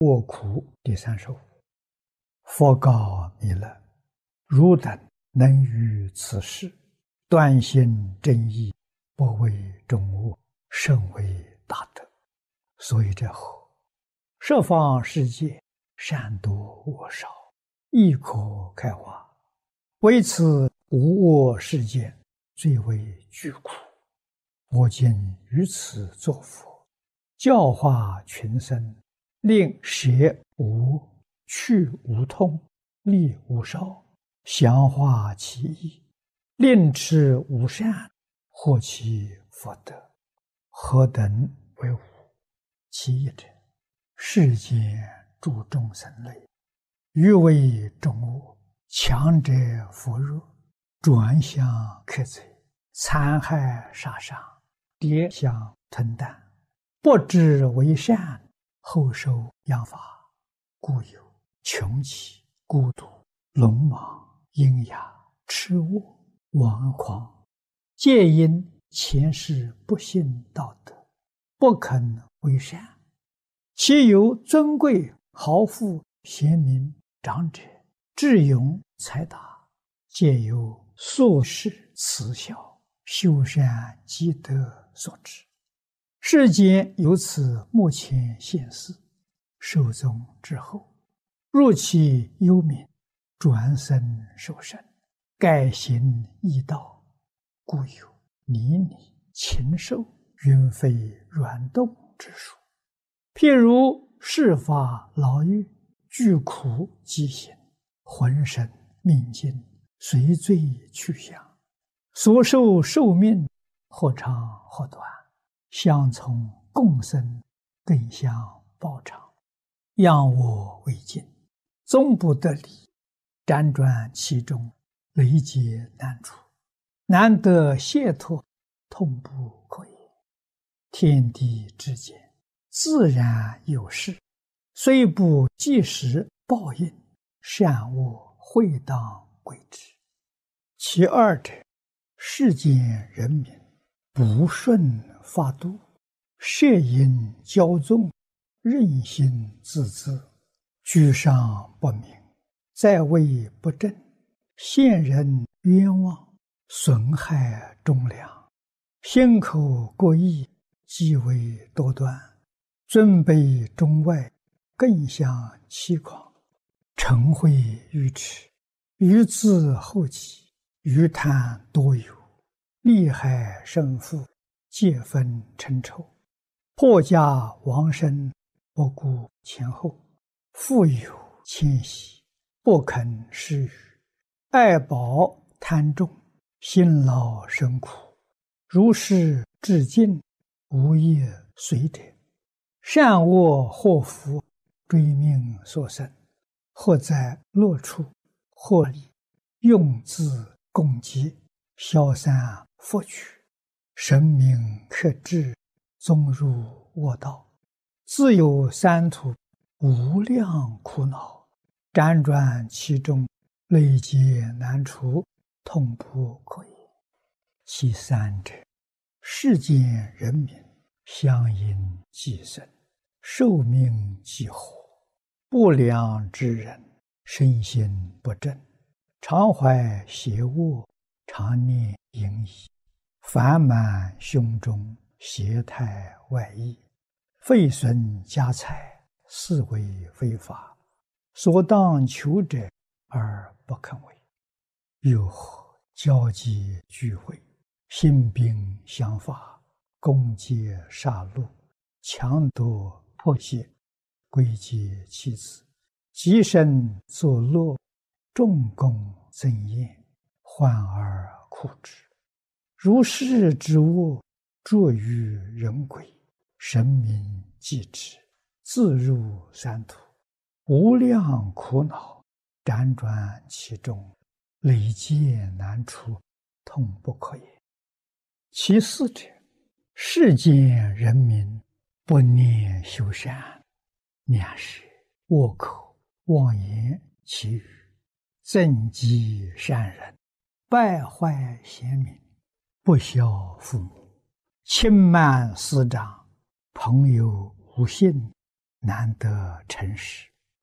卧苦第35。佛告弥勒：汝等能于此事断心正义，不为众恶，甚为大德。所以者何？十方世界善多恶少，亦可开化。为此无我世界最为具苦。我今于此作佛，教化群生，令舍无、去无痛，利无少，详化其意，令持无善，获其福德。何等为无？其一者，世间诸众生类，欲为众恶，强者扶弱，转向克贼，残害杀伤，跌相吞啖，不知为善，后受殃罚，故有穷奇、孤独、聋盲、瘖哑、痴卧、顽狂，皆因前世不信道德，不肯为善。其有尊贵豪富、贤明、长者、智勇、才达，皆由宿世慈孝、修善积德所致。世间由此目前现世，寿终之后，入其幽冥，转生受生，改行异道，故有泥泞、禽兽、云飞软动之说。譬如世法牢狱，具苦饥行，浑身命尽，随罪去向，所受寿命或长或短，相从共生，更相报偿，仰我为镜，终不得离，辗转其中，累劫难除，难得解脱，痛不可言。天地之间，自然有事，虽不即时报应，善恶会当归之。其二者，世间人民不顺法度，摄因骄纵，任心自恣，居上不明，在位不正，陷人冤枉，损害忠良，心口过意，极为多端，尊卑中外，更相欺诳，嗔恚愚痴，愚自后己，愚贪多有，利害胜负，皆分嗔臭，破家亡身，不顾前后，富有谦息，不肯施予，爱宝贪重，辛劳生苦，如是至尽，无业随者，善恶祸福，追命所生，或在乐处，或利用自共济，消散福取，神明克制，终入恶道，自有三途，无量苦恼，辗转其中，累劫难除，痛不可言。其三者，世间人民相因寄生，寿命既活，不良之人，身心不正，常怀邪恶，常念淫逸，烦满胸中，邪态外溢，废损家财，是为非法，所当求者而不肯为。又何交际聚会，兴兵相伐，攻击杀戮，强夺迫胁，归结妻子，极身作乐，众功增宴，患而苦之。如是之恶，著于人鬼，神明继之，自入三途，无量苦恼，辗转其中，累劫难除，痛不可言。其四者，世间人民不念修善，两舌恶口妄言绮语，憎嫉善人，败坏贤明，不孝父母，轻慢师长，朋友无信， 难得诚实，